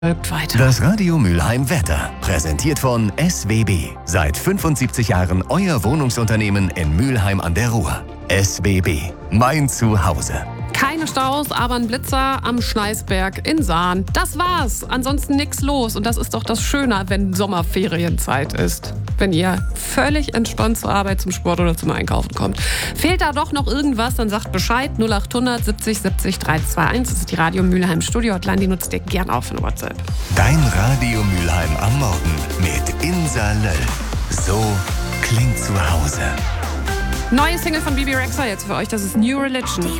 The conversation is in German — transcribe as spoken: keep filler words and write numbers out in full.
Weiter. Das Radio Mülheim Wetter, präsentiert von S W B. Seit fünfundsiebzig Jahren euer Wohnungsunternehmen in Mülheim an der Ruhr. S W B, mein Zuhause. Keine Staus, aber ein Blitzer am Schneisberg in Sahn. Das war's. Ansonsten nichts los. Und das ist doch das Schöne, wenn Sommerferienzeit ist. Wenn ihr völlig entspannt zur Arbeit, zum Sport oder zum Einkaufen kommt. Fehlt da doch noch irgendwas, dann sagt Bescheid. null acht hundert siebzig siebzig drei zwei eins. Das ist die Radio Mülheim Studio Hotline. Die nutzt ihr gern auf in WhatsApp. Dein Radio Mülheim am Morgen mit Insa Löll. So klingt zu Hause. Neue Single von Bibi Rexha jetzt für euch. Das ist New Religion.